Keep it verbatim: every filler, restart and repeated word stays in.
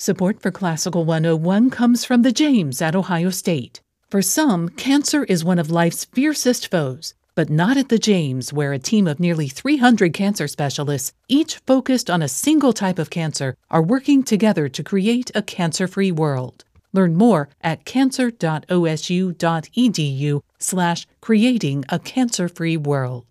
Support for Classical one oh one comes from the James at Ohio State. For some, cancer is one of life's fiercest foes, but not at the James, where a team of nearly three hundred cancer specialists, each focused on a single type of cancer, are working together to create a cancer-free world. Learn more at cancer dot o s u dot e d u slash creating a cancer-free world.